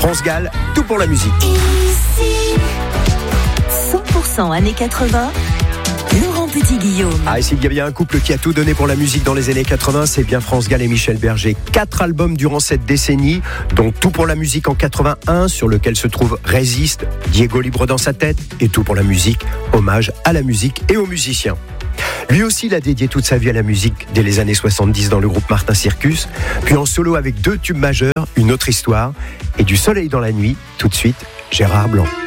France Gall, tout pour la musique. Ici, 100% années 80, Laurent Petit-Guillaume. Ah, et s'il y a bien un couple qui a tout donné pour la musique dans les années 80, c'est bien France Gall et Michel Berger. 4 albums durant cette décennie, dont Tout pour la musique en 81, sur lequel se trouve Résiste, Diego libre dans sa tête, et Tout pour la musique, hommage à la musique et aux musiciens. Lui aussi, il a dédié toute sa vie à la musique dès les années 70 dans le groupe Martin Circus, puis en solo avec 2 tubes majeurs, Une autre histoire et Du soleil dans la nuit. Tout de suite, Gérard Blanc.